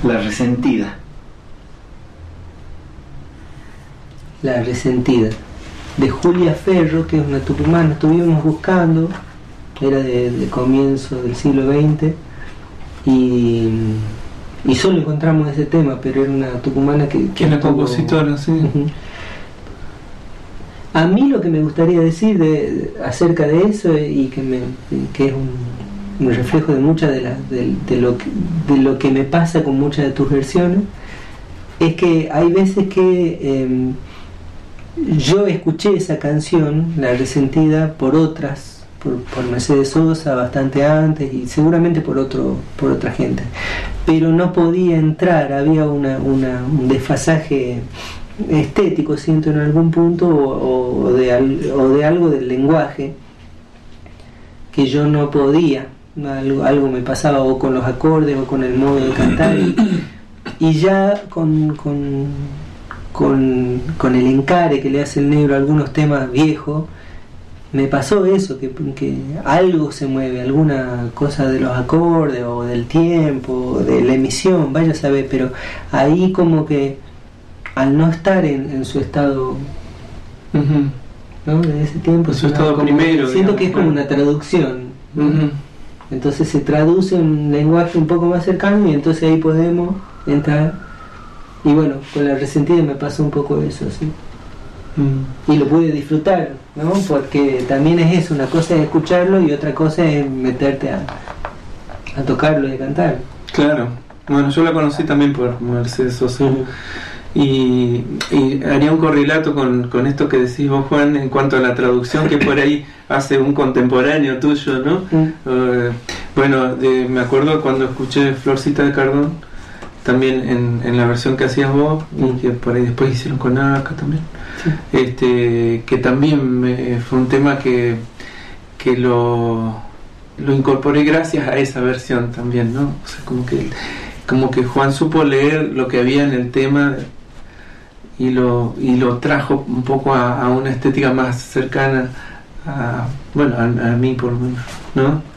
La resentida. La resentida, de Julia Ferro, que es una tucumana. Estuvimos buscando, era de comienzo del siglo XX, y solo encontramos ese tema, pero era una tucumana que es la compositora, sí. Uh-huh. A mí lo que me gustaría decir acerca de eso, y que es un reflejo de muchas de lo que me pasa con muchas de tus versiones, es que hay veces que yo escuché esa canción, La Resentida, por otras, por Mercedes Sosa bastante antes, y seguramente por otra gente, pero no podía entrar. Había un desfasaje estético, siento, en algún punto, o de algo del lenguaje que yo no podía. Algo me pasaba, o con los acordes o con el modo de cantar, y ya con el encare que le hace el negro a algunos temas viejos, me pasó eso, que algo se mueve, alguna cosa de los acordes o del tiempo, de la emisión, vaya a saber, pero ahí como que al no estar en su estado, Uh-huh. ¿no?, de ese tiempo, en su estado primero, siento digamos, que es como una traducción, ¿no? Uh-huh. Entonces se traduce en un lenguaje un poco más cercano, y entonces ahí podemos entrar. Y bueno, con La Resentida me pasó un poco eso, ¿sí? Y lo pude disfrutar, ¿no? Porque también es eso, una cosa es escucharlo y otra cosa es meterte a tocarlo y a cantar. Claro, bueno, yo la conocí también por Mercedes Sosa. Uh-huh. Y haría un correlato con esto que decís vos, Juan, en cuanto a la traducción que por ahí hace un contemporáneo tuyo, ¿no? Bueno, me acuerdo cuando escuché Florcita de Cardón, también en la versión que hacías vos, y que por ahí después hicieron con Aca también, sí. Que también fue un tema que lo incorporé gracias a esa versión también, ¿no? O sea, como que Juan supo leer lo que había en el tema y lo trajo un poco a una estética más cercana a mí, por lo menos, ¿no?